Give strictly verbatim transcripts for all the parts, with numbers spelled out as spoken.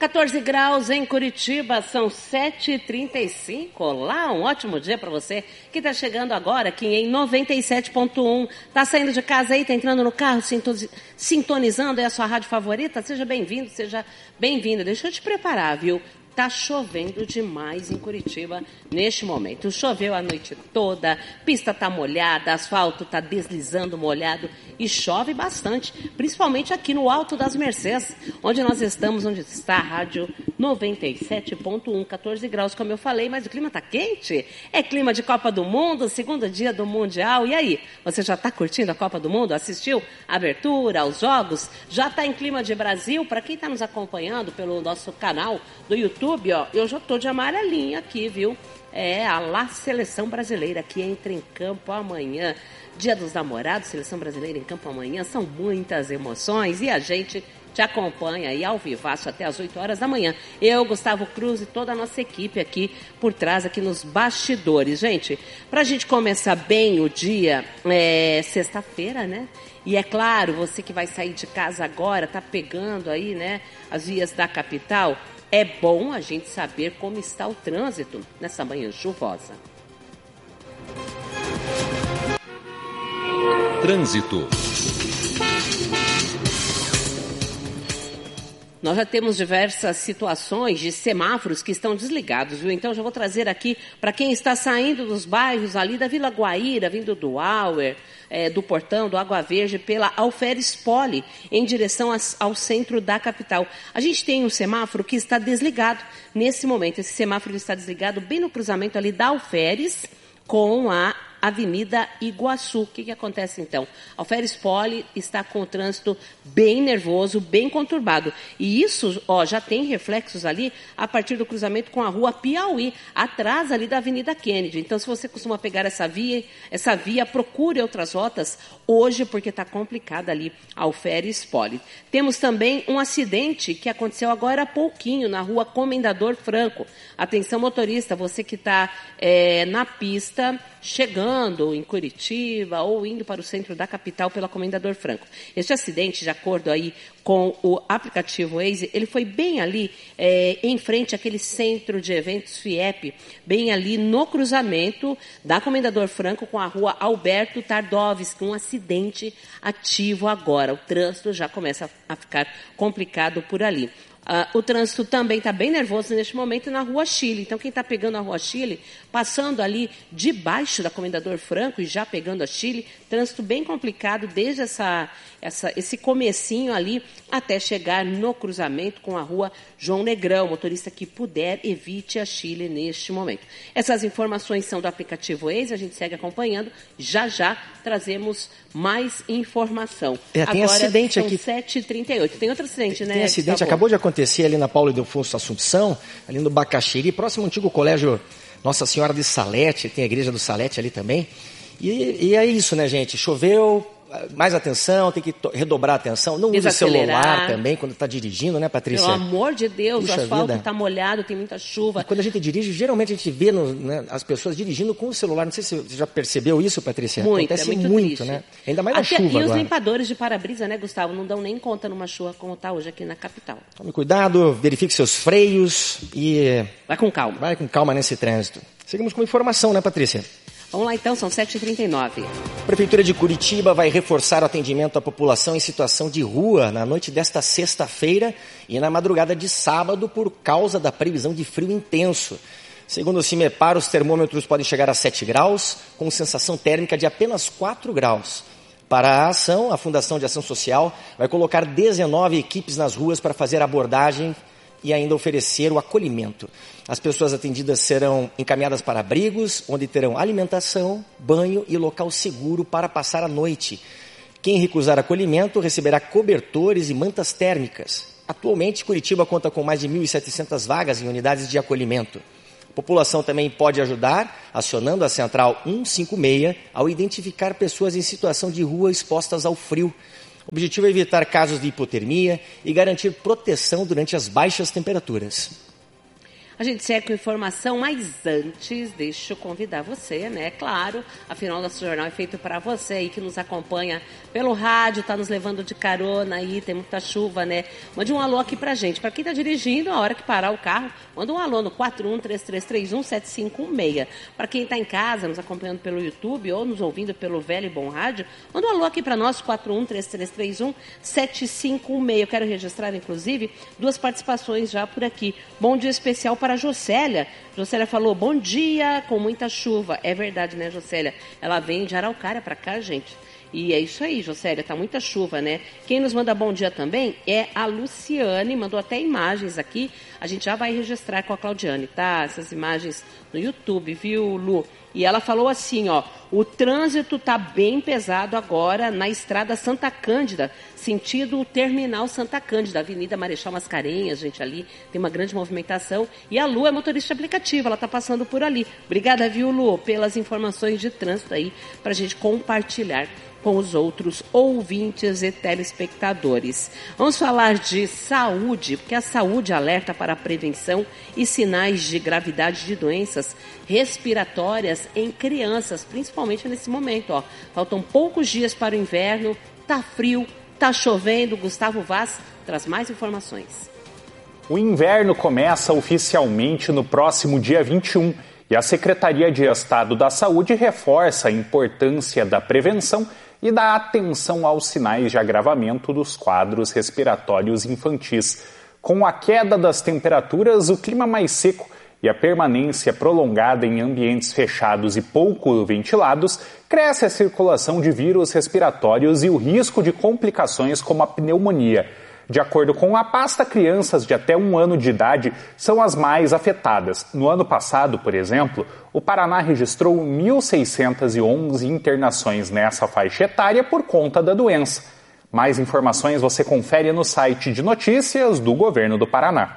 quatorze graus em Curitiba, são sete e trinta e cinco. Olá, um ótimo dia para você que está chegando agora aqui em noventa e sete ponto um. Está saindo de casa aí, está entrando no carro, sintonizando aí a sua rádio favorita? Seja bem-vindo, seja bem-vinda. Deixa eu te preparar, viu? Tá chovendo demais em Curitiba neste momento. Choveu a noite toda, pista tá molhada, asfalto tá deslizando molhado e chove bastante, principalmente aqui no Alto das Mercês, onde nós estamos, onde está a rádio noventa e sete ponto um, quatorze graus, como eu falei, mas o clima tá quente. É clima de Copa do Mundo, segundo dia do Mundial. E aí, você já tá curtindo a Copa do Mundo? Assistiu a abertura, aos jogos? Já tá em clima de Brasil? Para quem tá nos acompanhando pelo nosso canal do YouTube, Ó, eu já tô de amarelinha aqui, viu? É, a lá Seleção Brasileira que entra em campo amanhã. Dia dos Namorados, Seleção Brasileira em campo amanhã. São muitas emoções e a gente te acompanha aí ao vivaço até as oito horas da manhã. Eu, Gustavo Cruz e toda a nossa equipe aqui por trás, aqui nos bastidores. Gente, pra gente começar bem o dia, é sexta-feira, né? E é claro, você que vai sair de casa agora, tá pegando aí, né, as vias da capital. É bom a gente saber como está o trânsito nessa manhã chuvosa. Trânsito. Nós já temos diversas situações de semáforos que estão desligados, viu? Então, já vou trazer aqui para quem está saindo dos bairros ali da Vila Guaíra, vindo do Auer, é, do Portão, do Água Verde, pela Alferes Poli, em direção as, ao centro da capital. A gente tem um semáforo que está desligado nesse momento. Esse semáforo está desligado bem no cruzamento ali da Alferes com a Avenida Iguaçu. O que, que acontece então? Alferes Poli está com o trânsito bem nervoso, bem conturbado. E isso ó, já tem reflexos ali a partir do cruzamento com a rua Piauí, atrás ali da Avenida Kennedy. Então, se você costuma pegar essa via, essa via, procure outras rotas hoje, porque está complicada ali a Alferes Poli. Temos também um acidente que aconteceu agora há pouquinho na rua Comendador Franco. Atenção, motorista, você que está é, na pista, chegando em Curitiba ou indo para o centro da capital pela Comendador Franco. Este acidente, de acordo aí com o aplicativo Waze, ele foi bem ali é, em frente àquele centro de eventos FIEP, bem ali no cruzamento da Comendador Franco com a rua Alberto Tardovski, um acidente ativo agora. O trânsito já começa a ficar complicado por ali. Uh, o trânsito também está bem nervoso neste momento na Rua Chile. Então, quem está pegando a Rua Chile, passando ali debaixo da Comendador Franco e já pegando a Chile, trânsito bem complicado desde essa, essa, esse comecinho ali até chegar no cruzamento com a Rua João Negrão. Motorista que puder, evite a Chile neste momento. Essas informações são do aplicativo Waze, a gente segue acompanhando. Já já trazemos mais informação. É, tem Agora acidente são aqui. sete e trinta e oito. Tem outro acidente, né? Tem acidente, acabou de acontecer ali na Paulo Ildefonso Assumpção, ali no Bacaxiri, próximo ao antigo colégio Nossa Senhora de Salete, tem a igreja do Salete ali também. E, e é isso, né, gente? Choveu, mais atenção, tem que redobrar a atenção. Não use celular também quando está dirigindo, né, Patrícia? Pelo amor de Deus, Puxa o asfalto vida. está molhado, tem muita chuva. E quando a gente dirige, geralmente a gente vê no, né, as pessoas dirigindo com o celular. Não sei se você já percebeu isso, Patrícia. Muito, Acontece é muito, muito triste. né? Ainda mais na Até, chuva e agora. os limpadores de para-brisa, né, Gustavo, não dão nem conta numa chuva como está hoje aqui na capital. Tome cuidado, verifique seus freios e... Vai com calma. Vai com calma nesse trânsito. Seguimos com informação, né, Patrícia? Vamos lá então, são sete e trinta e nove. A Prefeitura de Curitiba vai reforçar o atendimento à população em situação de rua na noite desta sexta-feira e na madrugada de sábado por causa da previsão de frio intenso. Segundo o CIMEPAR, os termômetros podem chegar a sete graus, com sensação térmica de apenas quatro graus. Para a ação, a Fundação de Ação Social vai colocar dezenove equipes nas ruas para fazer a abordagem e ainda oferecer o acolhimento. As pessoas atendidas serão encaminhadas para abrigos, onde terão alimentação, banho e local seguro para passar a noite. Quem recusar acolhimento receberá cobertores e mantas térmicas. Atualmente, Curitiba conta com mais de mil e setecentas vagas em unidades de acolhimento. A população também pode ajudar, acionando a Central cento e cinquenta e seis, ao identificar pessoas em situação de rua expostas ao frio. O objetivo é evitar casos de hipotermia e garantir proteção durante as baixas temperaturas. A gente segue com informação, mas antes, deixa eu convidar você, né? Claro, afinal, nosso jornal é feito para você aí que nos acompanha pelo rádio, tá nos levando de carona aí, tem muita chuva, né? Mande um alô aqui pra gente. Para quem tá dirigindo, a hora que parar o carro, manda um alô no quatro um três três três um sete cinco um seis. Para quem tá em casa, nos acompanhando pelo YouTube ou nos ouvindo pelo velho e bom rádio, manda um alô aqui para nós, quatro um três três três um sete cinco um seis. Eu quero registrar, inclusive, duas participações já por aqui. Bom dia especial para a Jocélia. Jocélia falou, bom dia, com muita chuva. É verdade, né, Jocélia? Ela vem de Araucária para cá, gente. E é isso aí, Jocélia, tá muita chuva, né? Quem nos manda bom dia também é a Luciane, mandou até imagens aqui. A gente já vai registrar com a Claudiane, tá? Essas imagens no YouTube, viu, Lu? E ela falou assim, ó, o trânsito tá bem pesado agora na estrada Santa Cândida, sentido o terminal Santa Cândida, Avenida Marechal Mascarenhas, gente, ali tem uma grande movimentação. E a Lu é motorista aplicativa, ela tá passando por ali. Obrigada, viu, Lu, pelas informações de trânsito aí, pra gente compartilhar com os outros ouvintes e telespectadores. Vamos falar de saúde, porque a saúde alerta para a prevenção e sinais de gravidade de doenças respiratórias em crianças, principalmente nesse momento, ó. Faltam poucos dias para o inverno, tá frio, tá chovendo. Gustavo Vaz traz mais informações. O inverno começa oficialmente no próximo dia vinte e um e a Secretaria de Estado da Saúde reforça a importância da prevenção e da atenção aos sinais de agravamento dos quadros respiratórios infantis. Com a queda das temperaturas, o clima mais seco e a permanência prolongada em ambientes fechados e pouco ventilados, cresce a circulação de vírus respiratórios e o risco de complicações como a pneumonia. De acordo com a pasta, crianças de até um ano de idade são as mais afetadas. No ano passado, por exemplo, o Paraná registrou mil seiscentas e onze internações nessa faixa etária por conta da doença. Mais informações você confere no site de notícias do Governo do Paraná.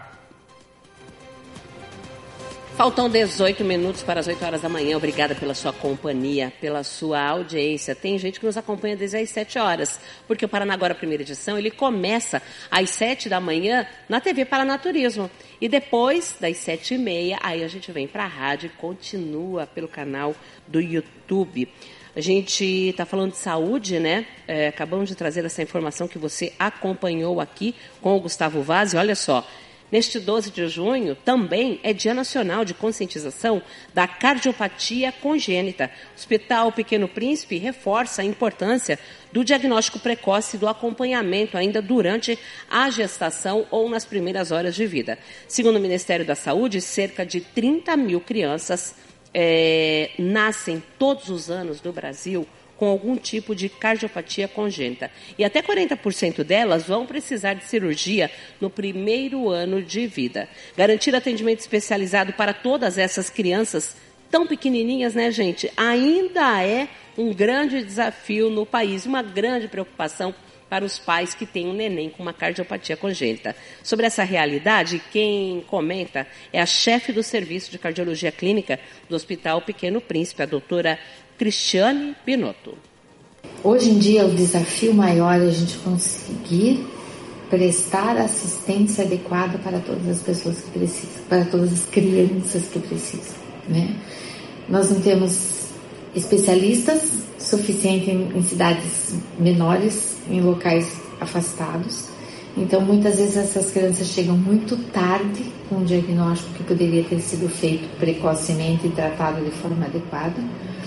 Faltam dezoito minutos para as oito horas da manhã. Obrigada pela sua companhia, pela sua audiência. Tem gente que nos acompanha desde as sete horas, porque o Paraná Agora, primeira edição, ele começa às sete da manhã na T V Paranaturismo. E depois, das sete e meia, aí a gente vem para a rádio e continua pelo canal do YouTube. A gente está falando de saúde, né? É, acabamos de trazer essa informação que você acompanhou aqui com o Gustavo Vaz. E olha só, neste doze de junho, também é Dia Nacional de Conscientização da Cardiopatia Congênita. O Hospital Pequeno Príncipe reforça a importância do diagnóstico precoce e do acompanhamento ainda durante a gestação ou nas primeiras horas de vida. Segundo o Ministério da Saúde, cerca de trinta mil crianças é, nascem todos os anos no Brasil com algum tipo de cardiopatia congênita. E até quarenta por cento delas vão precisar de cirurgia no primeiro ano de vida. Garantir atendimento especializado para todas essas crianças tão pequenininhas, né, gente? Ainda é um grande desafio no país, uma grande preocupação para os pais que têm um neném com uma cardiopatia congênita. Sobre essa realidade, quem comenta é a chefe do Serviço de Cardiologia Clínica do Hospital Pequeno Príncipe, a doutora Cristiane Binotto. Hoje em dia, o desafio maior é a gente conseguir prestar assistência adequada para todas as pessoas que precisam, para todas as crianças que precisam, né? Nós não temos especialistas suficientes em, em cidades menores, em locais afastados. Então, muitas vezes essas crianças chegam muito tarde com um diagnóstico que poderia ter sido feito precocemente e tratado de forma adequada.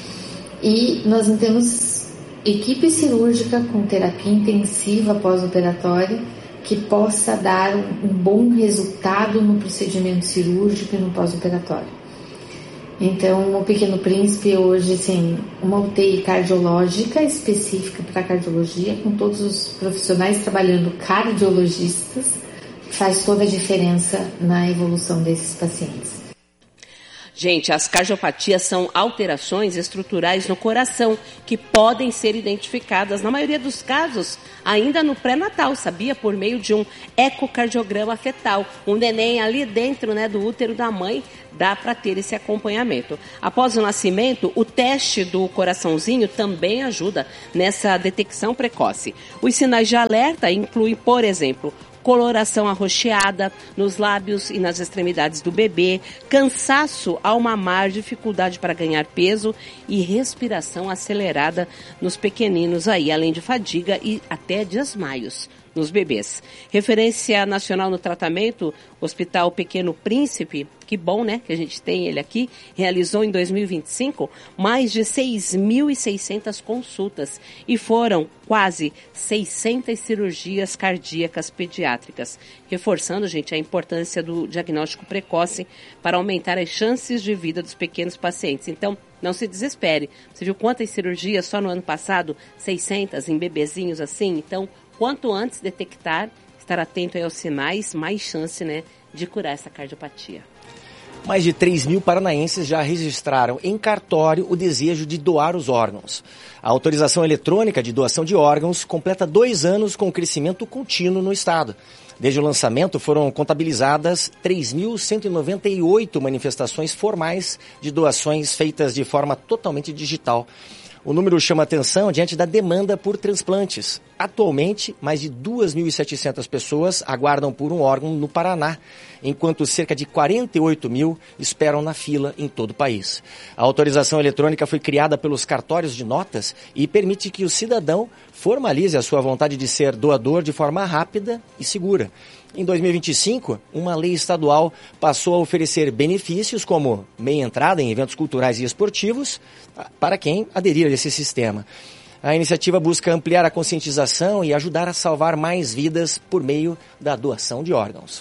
E nós não temos equipe cirúrgica com terapia intensiva pós-operatória que possa dar um, um bom resultado no procedimento cirúrgico e no pós-operatório. Então, o Pequeno Príncipe hoje tem uma U T I cardiológica específica para cardiologia, com todos os profissionais trabalhando cardiologistas, faz toda a diferença na evolução desses pacientes. Gente, as cardiopatias são alterações estruturais no coração que podem ser identificadas, na maioria dos casos, ainda no pré-natal, sabia? Por meio de um ecocardiograma fetal. Um neném ali dentro, né, do útero da mãe, dá para ter esse acompanhamento. Após o nascimento, o teste do coraçãozinho também ajuda nessa detecção precoce. Os sinais de alerta incluem, por exemplo, coloração arroxeada nos lábios e nas extremidades do bebê, cansaço ao mamar, dificuldade para ganhar peso e respiração acelerada nos pequeninos aí, além de fadiga e até desmaios nos bebês. Referência nacional no tratamento, Hospital Pequeno Príncipe, que bom, né, que a gente tem ele aqui, realizou em dois mil e vinte e cinco mais de seis mil e seiscentas consultas e foram quase seiscentas cirurgias cardíacas pediátricas, reforçando, gente, a importância do diagnóstico precoce para aumentar as chances de vida dos pequenos pacientes. Então, não se desespere. Você viu quantas cirurgias só no ano passado? seiscentas em bebezinhos assim? Então, quanto antes detectar, estar atento aos sinais, mais chance, né, de curar essa cardiopatia. Mais de três mil paranaenses já registraram em cartório o desejo de doar os órgãos. A autorização eletrônica de doação de órgãos completa dois anos com crescimento contínuo no estado. Desde o lançamento foram contabilizadas três mil cento e noventa e oito manifestações formais de doações feitas de forma totalmente digital. O número chama atenção diante da demanda por transplantes. Atualmente, mais de duas mil e setecentas pessoas aguardam por um órgão no Paraná, enquanto cerca de quarenta e oito mil esperam na fila em todo o país. A autorização eletrônica foi criada pelos cartórios de notas e permite que o cidadão formalize a sua vontade de ser doador de forma rápida e segura. Em dois mil e vinte e cinco, uma lei estadual passou a oferecer benefícios como meia entrada em eventos culturais e esportivos para quem aderir a esse sistema. A iniciativa busca ampliar a conscientização e ajudar a salvar mais vidas por meio da doação de órgãos.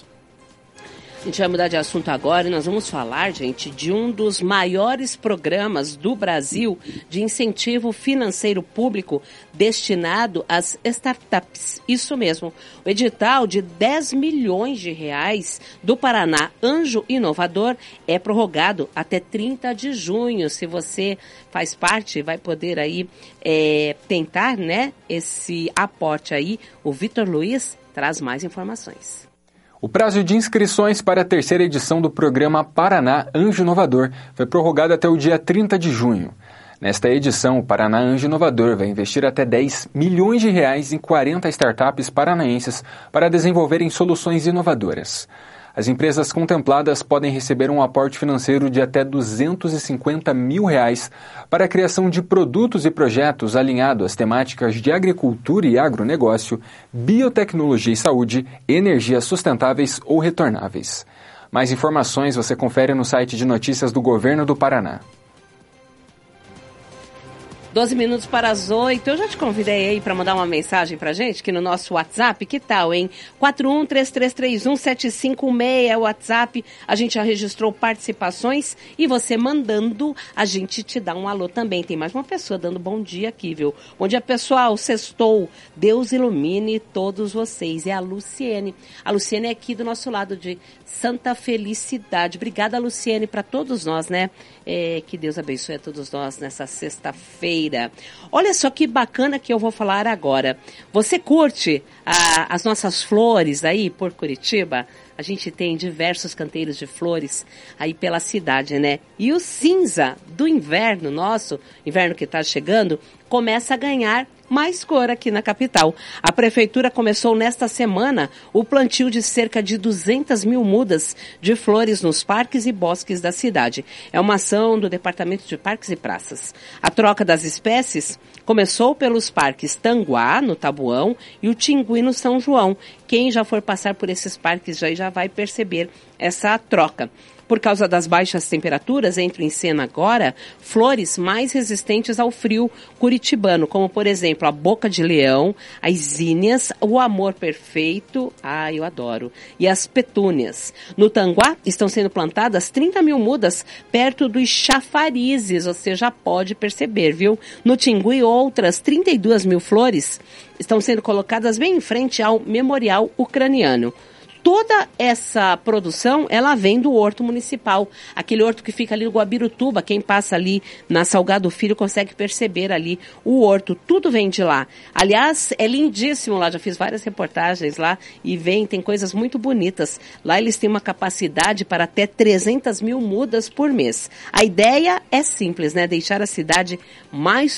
A gente vai mudar de assunto agora e nós vamos falar, gente, de um dos maiores programas do Brasil de incentivo financeiro público destinado às startups. Isso mesmo, o edital de dez milhões de reais do Paraná Anjo Inovador é prorrogado até trinta de junho. Se você faz parte, vai poder aí é, tentar, né, esse aporte aí. O Vitor Luiz traz mais informações. O prazo de inscrições para a terceira edição do programa Paraná Anjo Inovador foi prorrogado até o dia trinta de junho. Nesta edição, o Paraná Anjo Inovador vai investir até dez milhões de reais em quarenta startups paranaenses para desenvolverem soluções inovadoras. As empresas contempladas podem receber um aporte financeiro de até duzentos e cinquenta mil reais para a criação de produtos e projetos alinhados às temáticas de agricultura e agronegócio, biotecnologia e saúde, energias sustentáveis ou retornáveis. Mais informações você confere no site de notícias do Governo do Paraná. doze minutos para as oito. Eu já te convidei aí para mandar uma mensagem para a gente aqui no nosso WhatsApp. Que tal, hein? quatro um três três três um sete cinco seis é o WhatsApp. A gente já registrou participações e você mandando, a gente te dá um alô também. Tem mais uma pessoa dando bom dia aqui, viu? Bom dia, pessoal. Sextou. Deus ilumine todos vocês. É a Luciene. A Luciene é aqui do nosso lado de Santa Felicidade. Obrigada, Luciene, para todos nós, né? É, que Deus abençoe a todos nós nessa sexta-feira. Olha só que bacana que eu vou falar agora. Você curte a, as nossas flores aí por Curitiba? A gente tem diversos canteiros de flores aí pela cidade, né? E o cinza do inverno nosso, inverno que está chegando, começa a ganhar mais cor aqui na capital. A prefeitura começou nesta semana o plantio de cerca de duzentas mil mudas de flores nos parques e bosques da cidade. É uma ação do Departamento de Parques e Praças. A troca das espécies começou pelos parques Tanguá, no Tabuão, e o Tingui, no São João. Quem já for passar por esses parques já, já vai perceber essa troca. Por causa das baixas temperaturas, entram em cena agora flores mais resistentes ao frio curitibano, como, por exemplo, a boca de leão, as zinnias, o amor perfeito, ah, eu adoro, e as petúnias. No Tanguá, estão sendo plantadas trinta mil mudas perto dos chafarizes, você já pode perceber, viu? No Tingui, outras trinta e duas mil flores estão sendo colocadas bem em frente ao Memorial Ucraniano. Toda essa produção, ela vem do horto municipal, aquele horto que fica ali no Guabirutuba. Quem passa ali na Salgado Filho consegue perceber ali o horto, tudo vem de lá. Aliás, é lindíssimo lá, já fiz várias reportagens lá e vem, tem coisas muito bonitas. Lá eles têm uma capacidade para até trezentas mil mudas por mês. A ideia é simples, né? Deixar a cidade mais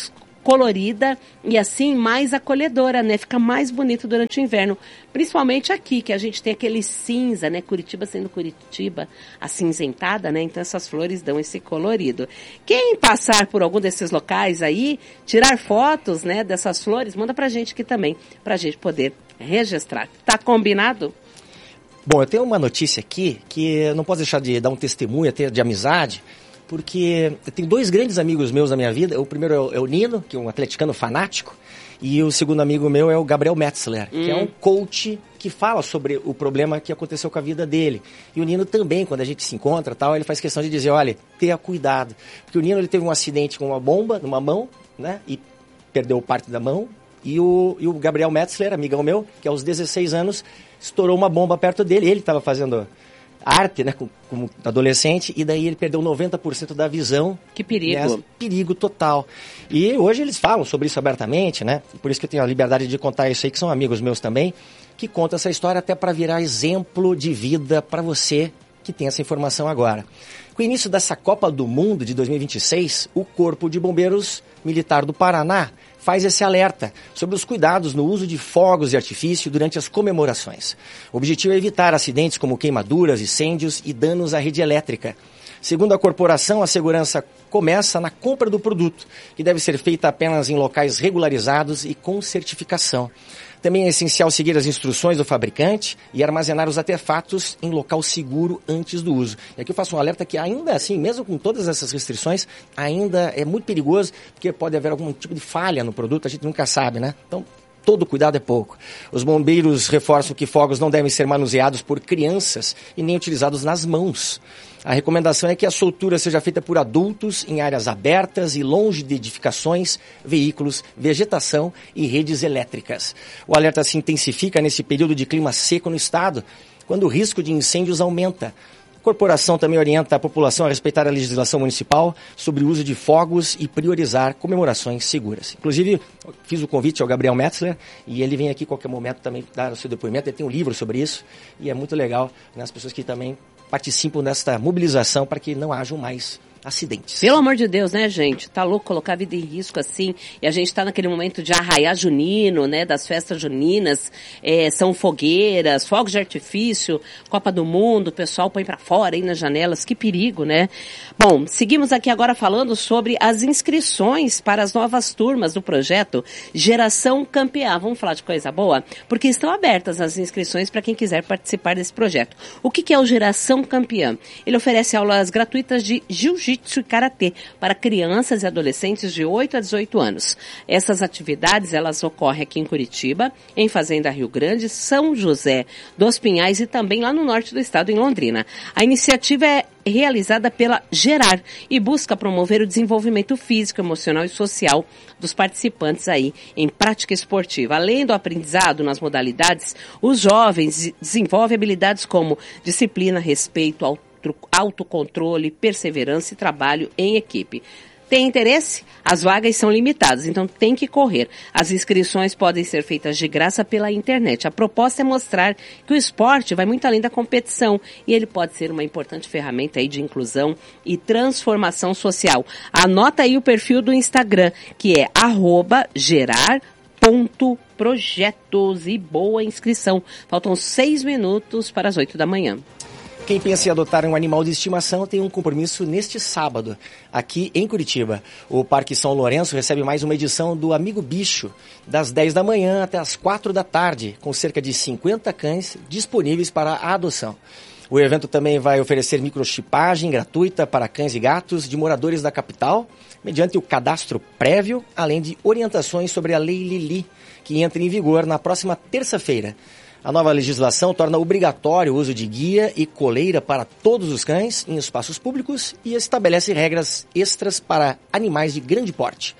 colorida e assim mais acolhedora, né? Fica mais bonito durante o inverno. Principalmente aqui, que a gente tem aquele cinza, né? Curitiba sendo Curitiba acinzentada, né? Então essas flores dão esse colorido. Quem passar por algum desses locais aí, tirar fotos, né, dessas flores, manda pra gente aqui também, pra gente poder registrar. Tá combinado? Bom, eu tenho uma notícia aqui que eu não posso deixar de dar um testemunho até de amizade, porque eu tenho dois grandes amigos meus na minha vida. O primeiro é o, é o Nino, que é um atleticano fanático, e o segundo amigo meu é o Gabriel Metzler, hum. que é um coach que fala sobre o problema que aconteceu com a vida dele. E o Nino também, quando a gente se encontra, tal, ele faz questão de dizer, olha, tenha cuidado. Porque o Nino ele teve um acidente com uma bomba numa mão, né, e perdeu parte da mão. E o, e o Gabriel Metzler, amigão meu, que aos dezesseis anos, estourou uma bomba perto dele. Ele estava fazendo arte, né, como, como adolescente, e daí ele perdeu noventa por cento da visão. Que perigo. Né, perigo total. E hoje eles falam sobre isso abertamente, né? Por isso que eu tenho a liberdade de contar isso aí, que são amigos meus também, que contam essa história até para virar exemplo de vida para você que tem essa informação agora. Com o início dessa Copa do Mundo de dois mil e vinte e seis, o Corpo de Bombeiros Militar do Paraná faz esse alerta sobre os cuidados no uso de fogos de artifício durante as comemorações. O objetivo é evitar acidentes como queimaduras, incêndios e danos à rede elétrica. Segundo a corporação, a segurança começa na compra do produto, que deve ser feita apenas em locais regularizados e com certificação. Também é essencial seguir as instruções do fabricante e armazenar os artefatos em local seguro antes do uso. E aqui eu faço um alerta que ainda assim, mesmo com todas essas restrições, ainda é muito perigoso, porque pode haver algum tipo de falha no produto, a gente nunca sabe, né? Então, todo cuidado é pouco. Os bombeiros reforçam que fogos não devem ser manuseados por crianças e nem utilizados nas mãos. A recomendação é que a soltura seja feita por adultos em áreas abertas e longe de edificações, veículos, vegetação e redes elétricas. O alerta se intensifica nesse período de clima seco no estado, quando o risco de incêndios aumenta. A corporação também orienta a população a respeitar a legislação municipal sobre o uso de fogos e priorizar comemorações seguras. Inclusive, fiz o convite ao Gabriel Metzler e ele vem aqui a qualquer momento também dar o seu depoimento. Ele tem um livro sobre isso e é muito legal, né, as pessoas que também participam desta mobilização para que não hajam mais acidentes. Pelo amor de Deus, né, gente? Tá louco colocar a vida em risco assim. E a gente tá naquele momento de arraiá junino, né, das festas juninas. É, são fogueiras, fogos de artifício, Copa do Mundo, o pessoal põe pra fora aí nas janelas. Que perigo, né? Bom, seguimos aqui agora falando sobre as inscrições para as novas turmas do projeto Geração Campeã. Vamos falar de coisa boa? Porque estão abertas as inscrições para quem quiser participar desse projeto. O que que é o Geração Campeã? Ele oferece aulas gratuitas de jiu-jitsu e karatê para crianças e adolescentes de oito a dezoito anos. Essas atividades, elas ocorrem aqui em Curitiba, em Fazenda Rio Grande, São José dos Pinhais e também lá no norte do estado, em Londrina. A iniciativa é realizada pela Gerar e busca promover o desenvolvimento físico, emocional e social dos participantes aí em prática esportiva. Além do aprendizado nas modalidades, os jovens desenvolvem habilidades como disciplina, respeito, autonomia, autocontrole, perseverança e trabalho em equipe. Tem interesse? As vagas são limitadas, então tem que correr. As inscrições podem ser feitas de graça pela internet. A proposta é mostrar que o esporte vai muito além da competição e ele pode ser uma importante ferramenta aí de inclusão e transformação social. Anota aí o perfil do Instagram, que é arroba gerar ponto projetos e boa inscrição. Faltam seis minutos para as oito da manhã. Quem pensa em adotar um animal de estimação tem um compromisso neste sábado, aqui em Curitiba. O Parque São Lourenço recebe mais uma edição do Amigo Bicho, das dez da manhã até as quatro da tarde, com cerca de cinquenta cães disponíveis para a adoção. O evento também vai oferecer microchipagem gratuita para cães e gatos de moradores da capital, mediante o cadastro prévio, além de orientações sobre a Lei Lili, que entra em vigor na próxima terça-feira. A nova legislação torna obrigatório o uso de guia e coleira para todos os cães em espaços públicos e estabelece regras extras para animais de grande porte.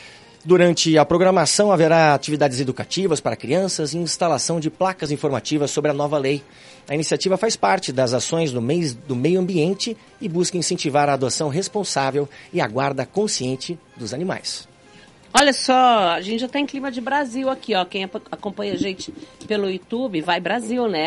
Durante a programação haverá atividades educativas para crianças e instalação de placas informativas sobre a nova lei. A iniciativa faz parte das ações do mês do meio ambiente e busca incentivar a adoção responsável e a guarda consciente dos animais. Olha só, a gente já está em clima de Brasil aqui, ó. Quem acompanha a gente pelo YouTube, vai Brasil, né?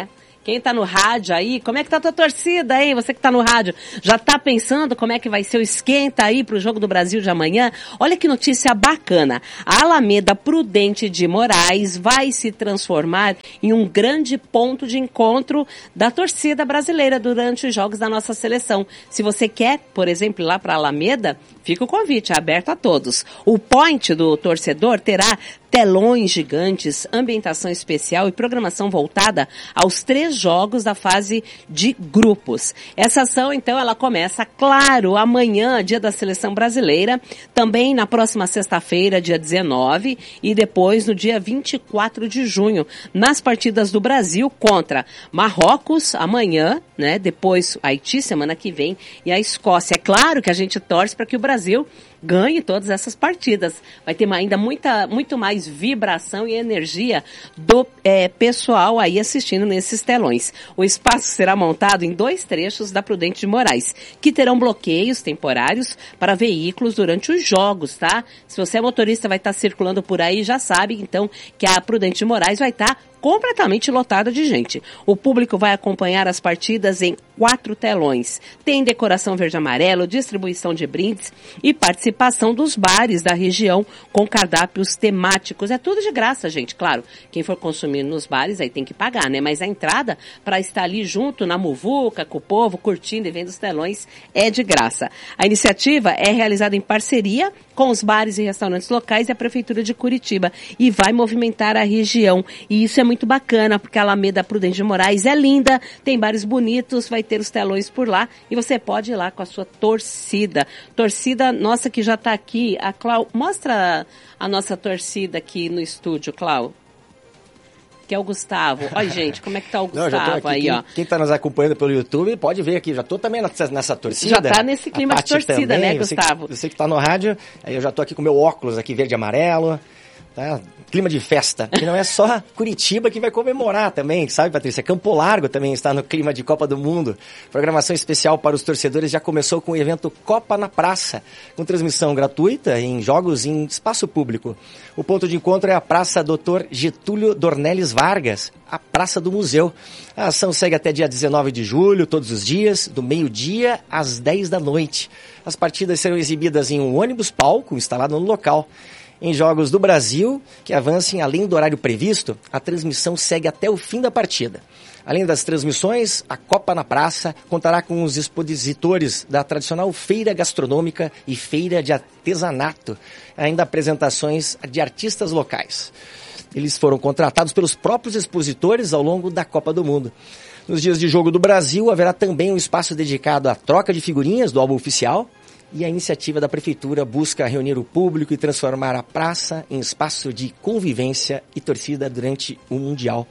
Quem tá no rádio aí, como é que tá a tua torcida aí? Você que tá no rádio, já tá pensando como é que vai ser o esquenta aí pro Jogo do Brasil de amanhã? Olha que notícia bacana. A Alameda Prudente de Moraes vai se transformar em um grande ponto de encontro da torcida brasileira durante os jogos da nossa seleção. Se você quer, por exemplo, ir lá para Alameda, fica o convite, é aberto a todos. O point do torcedor terá telões gigantes, ambientação especial e programação voltada aos três jogos da fase de grupos. Essa ação, então, ela começa, claro, amanhã, dia da seleção brasileira, também na próxima sexta-feira, dia dezenove, e depois no dia vinte e quatro de junho, nas partidas do Brasil contra Marrocos, amanhã, né, depois Haiti, semana que vem, e a Escócia. É claro que a gente torce para que o Brasil ganhe todas essas partidas. Vai ter ainda muita, muito mais vibração e energia do é, pessoal aí assistindo nesses telões. O espaço será montado em dois trechos da Prudente de Moraes, que terão bloqueios temporários para veículos durante os jogos, tá? Se você é motorista, vai estar circulando por aí, já sabe, então, que a Prudente de Moraes vai estar completamente lotada de gente. O público vai acompanhar as partidas em quatro telões. Tem decoração verde e amarelo, distribuição de brindes e participação dos bares da região com cardápios temáticos. É tudo de graça, gente, claro. Quem for consumir nos bares aí tem que pagar, né? Mas a entrada para estar ali junto na muvuca, com o povo, curtindo e vendo os telões, é de graça. A iniciativa é realizada em parceria com os bares e restaurantes locais e a Prefeitura de Curitiba e vai movimentar a região. E isso é muito bacana, porque a Alameda Prudente de Moraes é linda, tem bares bonitos, vai ter os telões por lá e você pode ir lá com a sua torcida. Torcida nossa que já está aqui. A Clau, mostra a nossa torcida aqui no estúdio, Clau. Que é o Gustavo. Olha, gente, como é que tá o Gustavo? Não, já tô aqui. Aí, quem, ó. Quem tá nos acompanhando pelo YouTube pode ver aqui. Já tô também nessa, nessa torcida. Já tá nesse clima de torcida, também, né, Gustavo? Você, você que tá no rádio, aí eu já tô aqui com meu óculos aqui, verde e amarelo. Tá? Clima de festa. E não é só Curitiba que vai comemorar também, sabe, Patrícia? Campo Largo também está no clima de Copa do Mundo. Programação especial para os torcedores já começou com o evento Copa na Praça, com transmissão gratuita em jogos em espaço público. O ponto de encontro é a Praça doutor Getúlio Dornelles Vargas, a Praça do Museu. A ação segue até dia dezenove de julho, todos os dias, do meio-dia às dez da noite. As partidas serão exibidas em um ônibus-palco instalado no local. Em jogos do Brasil, que avancem além do horário previsto, a transmissão segue até o fim da partida. Além das transmissões, a Copa na Praça contará com os expositores da tradicional feira gastronômica e feira de artesanato, ainda apresentações de artistas locais. Eles foram contratados pelos próprios expositores ao longo da Copa do Mundo. Nos dias de jogo do Brasil, haverá também um espaço dedicado à troca de figurinhas do álbum oficial. E a iniciativa da Prefeitura busca reunir o público e transformar a praça em espaço de convivência e torcida durante o Mundial.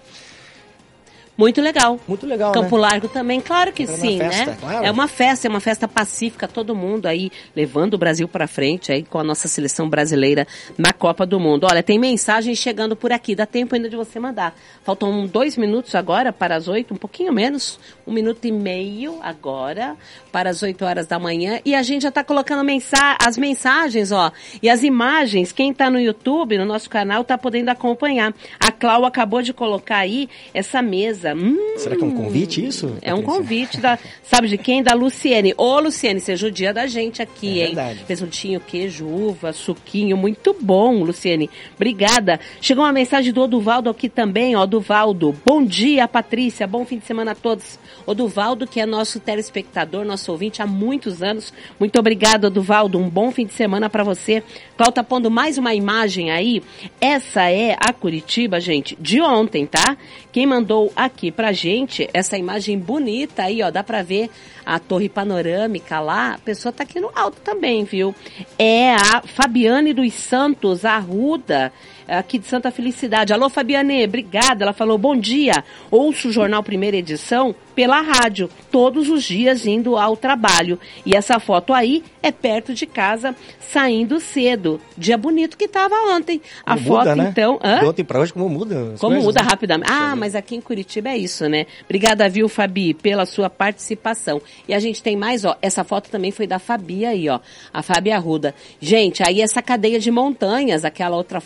Muito legal. Muito legal, Campo né? Largo também, claro que é sim, festa, né? Claro. É uma festa, é uma festa pacífica, todo mundo aí levando o Brasil para frente aí com a nossa seleção brasileira na Copa do Mundo. Olha, tem mensagem chegando por aqui, dá tempo ainda de você mandar. Faltam dois minutos agora para as oito, um pouquinho menos, um minuto e meio agora para as oito horas da manhã e a gente já está colocando mensa- as mensagens, ó, e as imagens. Quem está no YouTube, no nosso canal, está podendo acompanhar. A Clau acabou de colocar aí essa mesa. Hum, Será que é um convite isso? É um convite, da, sabe de quem? Da Luciene. Ô, Luciene, você judia da gente aqui, é hein? Verdade. Presuntinho, queijo, uva, suquinho, muito bom, Luciene. Obrigada. Chegou uma mensagem do Oduvaldo aqui também, ó, Oduvaldo. Bom dia, Patrícia, bom fim de semana a todos. Oduvaldo, que é nosso telespectador, nosso ouvinte há muitos anos. Muito obrigada, Oduvaldo, um bom fim de semana para você. Cláudio tá pondo mais uma imagem aí. Essa é a Curitiba, gente, de ontem, tá? Quem mandou aqui pra gente essa imagem bonita aí, ó, dá pra ver a torre panorâmica lá, a pessoa tá aqui no alto também, viu? É a Fabiane dos Santos Arruda, aqui de Santa Felicidade. Alô, Fabiane, obrigada. Ela falou, bom dia, ouço o Jornal Primeira Edição pela rádio, todos os dias indo ao trabalho. E essa foto aí é perto de casa, saindo cedo. Dia bonito que tava ontem. A como foto, muda, né? então... Hã? De ontem pra hoje, como muda? Como coisas, muda né? rapidamente. Ah, mas aqui em Curitiba é isso, né? Obrigada, viu, Fabi, pela sua participação. E a gente tem mais, ó, essa foto também foi da Fabi aí, ó, a Fabi Arruda. Gente, aí essa cadeia de montanhas, aquela outra foto era a cadeia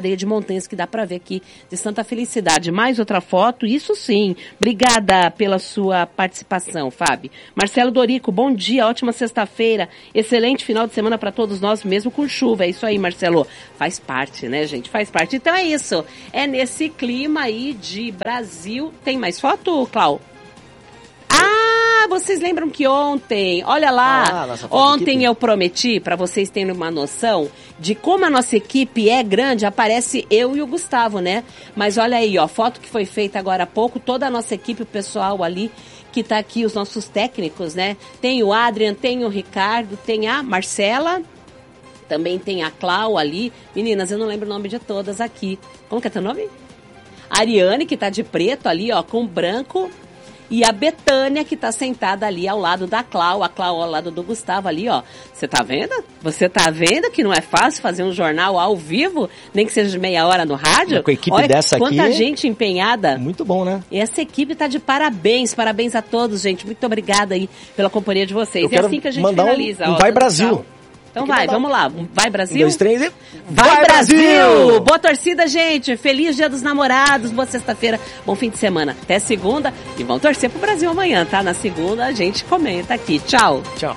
cadeia de montanhas que dá para ver aqui de Santa Felicidade. Mais outra foto, isso sim. Obrigada pela sua participação, Fábio. Marcelo Dorico, bom dia, ótima sexta-feira, excelente final de semana para todos nós, mesmo com chuva. É isso aí, Marcelo. Faz parte, né, gente? Faz parte. Então é isso. É nesse clima aí de Brasil. Tem mais foto, Clau? Ah, vocês lembram que ontem, olha lá, ah, ontem eu prometi, para vocês terem uma noção de como a nossa equipe é grande, aparece eu e o Gustavo, né? Mas olha aí, ó, foto que foi feita agora há pouco, toda a nossa equipe, o pessoal ali, que tá aqui, os nossos técnicos, né? Tem o Adrian, tem o Ricardo, tem a Marcela, também tem a Clau ali. Meninas, eu não lembro o nome de todas aqui. Como que é teu nome? A Ariane, que tá de preto ali, ó, com branco. E a Betânia, que tá sentada ali ao lado da Clau, a Clau ao lado do Gustavo ali, ó. Você tá vendo? Você tá vendo que não é fácil fazer um jornal ao vivo, nem que seja de meia hora no rádio? Com a equipe Olha dessa quanta aqui, gente empenhada. Muito bom, né? Essa equipe tá de parabéns, parabéns a todos, gente. Muito obrigada aí pela companhia de vocês. Eu é assim que a gente finaliza. Um, um ó, Vai Brasil. Tchau. Então vai, vamos lá. Vai Brasil? Um, dois, três e... Vai, vai Brasil! Brasil! Boa torcida, gente! Feliz Dia dos Namorados, boa sexta-feira, bom fim de semana. Até segunda. E vamos torcer pro Brasil amanhã, tá? Na segunda a gente comenta aqui. Tchau! Tchau!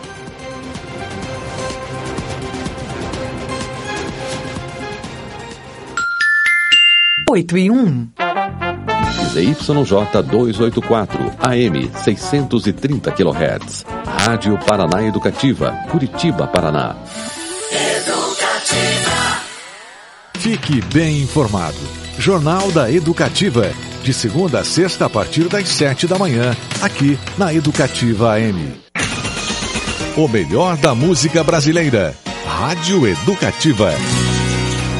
Oito e um. Z Y J duzentos e oitenta e quatro, A M seiscentos e trinta quilohertz. Rádio Paraná Educativa, Curitiba, Paraná. Educativa. Fique bem informado. Jornal da Educativa. De segunda a sexta, a partir das sete da manhã, aqui na Educativa A M. O melhor da música brasileira. Rádio Educativa.